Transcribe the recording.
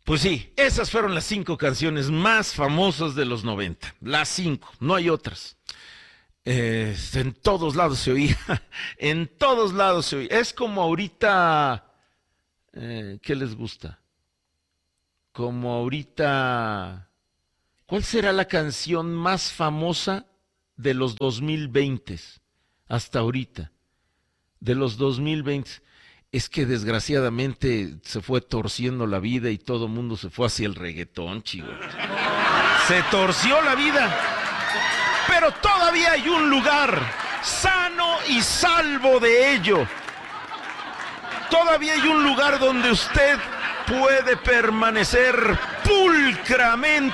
Pues sí, esas fueron las 5 canciones más famosas de los 90. Las 5, no hay otras. En todos lados se oía, en todos lados se oía. Es como ahorita, ¿qué les gusta? Como ahorita, ¿cuál será la canción más famosa de los 2020 hasta ahorita? De los 2020. Es que desgraciadamente se fue torciendo la vida y todo el mundo se fue hacia el reggaetón, chico. Se torció la vida. Pero todavía hay un lugar sano y salvo de ello. Todavía hay un lugar donde usted puede permanecer pulcramente